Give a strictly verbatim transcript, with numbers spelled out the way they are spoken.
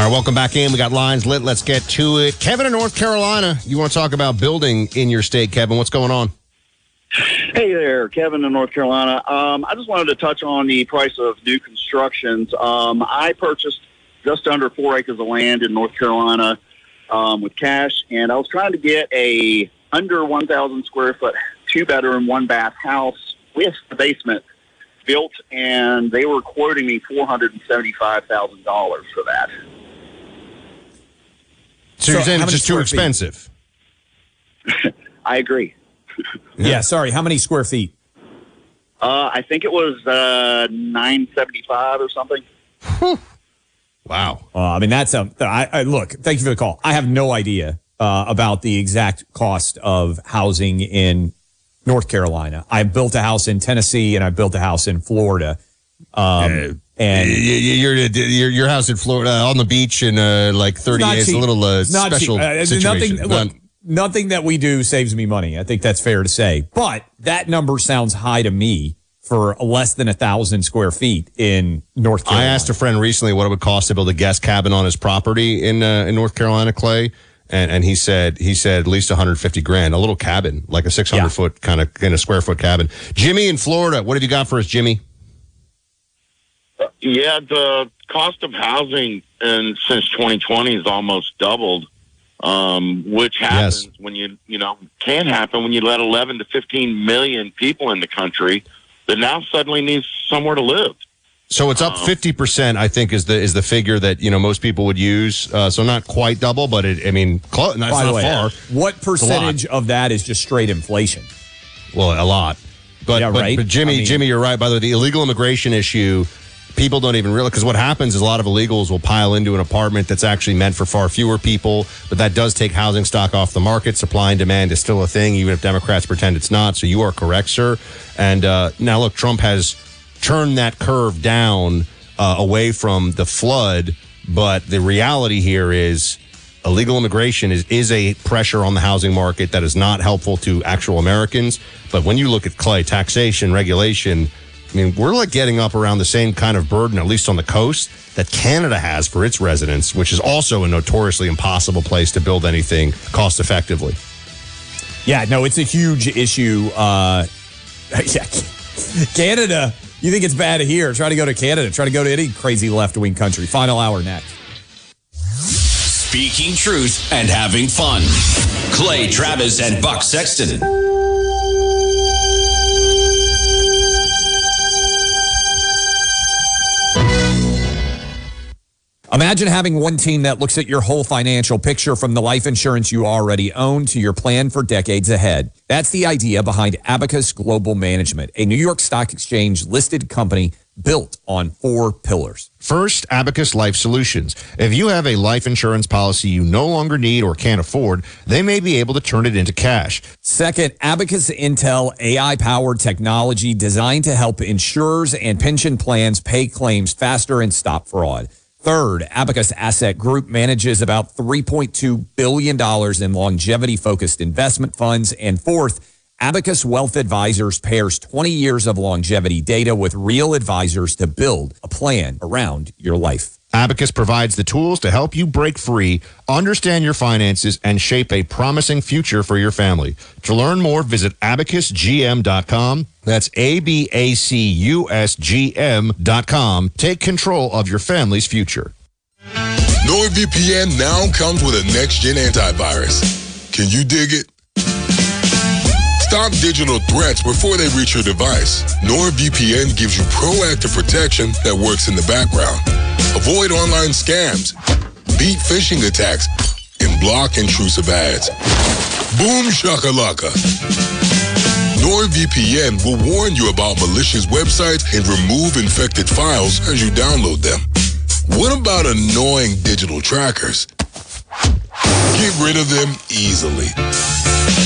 right, welcome back in. We got lines lit. Let's get to it. Kevin in North Carolina, you want to talk about building in your state, Kevin. What's going on? Hey there, Kevin in North Carolina. Um, I just wanted to touch on the price of new constructions. Um, I purchased just under four acres of land in North Carolina um, with cash, and I was trying to get a under one thousand square foot, two bedroom, one bath house with the basement built, and they were quoting me four hundred seventy-five thousand dollars for that. So, so you're saying it's just too expensive? I agree. Yeah. yeah, sorry. How many square feet? Uh, I think it was uh, nine seventy-five or something. Wow. Uh, I mean, that's a. I, I look. Thank you for the call. I have no idea uh, about the exact cost of housing in North Carolina. I built a house in Tennessee and I built a house in Florida. Um, uh, and your your your house in Florida on the beach in uh, like thirty-eight is a little uh, special uh, situation. Nothing, look, nothing that we do saves me money. I think that's fair to say. But that number sounds high to me for less than a thousand square feet in North Carolina. I asked a friend recently what it would cost to build a guest cabin on his property in uh, in North Carolina, Clay, and and he said he said at least one hundred fifty grand, a little cabin, like a six hundred yeah. foot kind of kind of square foot cabin. Jimmy in Florida, what have you got for us, Jimmy? Yeah, the cost of housing in since twenty twenty has almost doubled. Um, which happens yes. when you, you know, can happen when you let eleven to fifteen million people in the country that now suddenly needs somewhere to live. So it's up um, fifty percent, I think, is the is the figure that, you know, most people would use. Uh, so not quite double, but it, I mean, close, not, by the not way, far. What percentage of that is just straight inflation? Well, a lot. But, yeah, but, right? but Jimmy, I mean, Jimmy, you're right. By the way, the illegal immigration issue, people don't even realize, because what happens is a lot of illegals will pile into an apartment that's actually meant for far fewer people, but that does take housing stock off the market. Supply and demand is still a thing, even if Democrats pretend it's not. So you are correct, sir. And uh, now, look, Trump has turned that curve down uh, away from the flood, but the reality here is illegal immigration is, is a pressure on the housing market that is not helpful to actual Americans. But when you look at, Clay, taxation, regulation, I mean, we're like getting up around the same kind of burden, at least on the coast, that Canada has for its residents, which is also a notoriously impossible place to build anything cost effectively. Yeah, no, it's a huge issue. Uh, yeah, Canada, you think it's bad here? Try to go to Canada. Try to go to any crazy left-wing country. Final hour next. Speaking truth and having fun. Clay Travis and Buck Sexton. Imagine having one team that looks at your whole financial picture, from the life insurance you already own to your plan for decades ahead. That's the idea behind Abacus Global Management, a New York Stock Exchange listed company built on four pillars. First, Abacus Life Solutions. If you have a life insurance policy you no longer need or can't afford, they may be able to turn it into cash. Second, Abacus Intel A I-powered technology designed to help insurers and pension plans pay claims faster and stop fraud. Third, Abacus Asset Group manages about three point two billion dollars in longevity-focused investment funds. And fourth, Abacus Wealth Advisors pairs twenty years of longevity data with real advisors to build a plan around your life. Abacus provides the tools to help you break free, understand your finances, and shape a promising future for your family. To learn more, visit abacus g m dot com. That's A B A C U S G M dot com. Take control of your family's future. NordVPN now comes with a next-gen antivirus. Can you dig it? Stop digital threats before they reach your device. NordVPN gives you proactive protection that works in the background. Avoid online scams, beat phishing attacks, and block intrusive ads. Boom shakalaka. NordVPN will warn you about malicious websites and remove infected files as you download them. What about annoying digital trackers? Get rid of them easily.